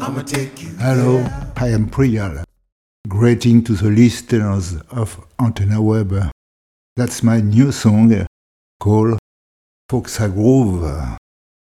Hello, I am Priyal. Greeting to the listeners of Antenna Web. That's my new song called Foxa Groove.